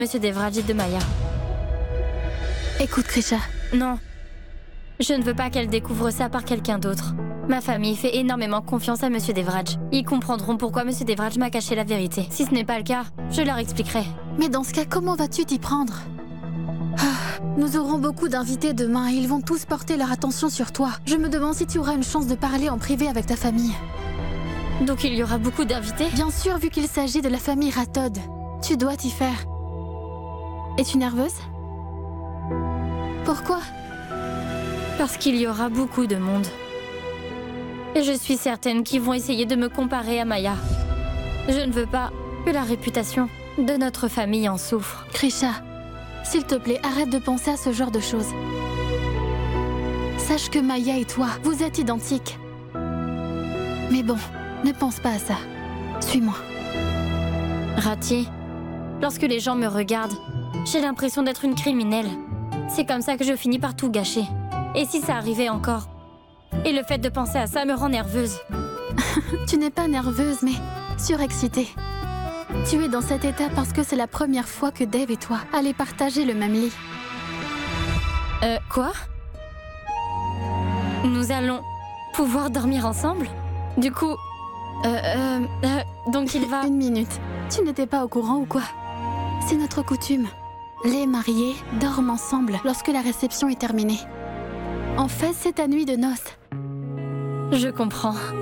Monsieur Devraj et de Maya. Écoute, Krisha. Non. Je ne veux pas qu'elle découvre ça par quelqu'un d'autre. Ma famille fait énormément confiance à Monsieur Devraj. Ils comprendront pourquoi Monsieur Devraj m'a caché la vérité. Si ce n'est pas le cas, je leur expliquerai. Mais dans ce cas, comment vas-tu t'y prendre? Nous aurons beaucoup d'invités demain et ils vont tous porter leur attention sur toi. Je me demande si tu auras une chance de parler en privé avec ta famille. Donc il y aura beaucoup d'invités? Bien sûr, vu qu'il s'agit de la famille Rathod. Tu dois t'y faire. Es-tu nerveuse? Pourquoi? Parce qu'il y aura beaucoup de monde. Et je suis certaine qu'ils vont essayer de me comparer à Maya. Je ne veux pas que la réputation de notre famille en souffre. Krisha, s'il te plaît, arrête de penser à ce genre de choses. Sache que Maya et toi, vous êtes identiques. Mais bon, ne pense pas à ça. Suis-moi. Rati, lorsque les gens me regardent, j'ai l'impression d'être une criminelle. C'est comme ça que je finis par tout gâcher. Et si ça arrivait encore? Et le fait de penser à ça me rend nerveuse. Tu n'es pas nerveuse, mais surexcitée. Tu es dans cet état parce que c'est la première fois que Dave et toi allez partager le même lit. Quoi? Nous allons pouvoir dormir ensemble? Du coup, donc il va... Une minute. Tu n'étais pas au courant ou quoi? C'est notre coutume. Les mariés dorment ensemble lorsque la réception est terminée. En fait, c'est ta nuit de noces. Je comprends.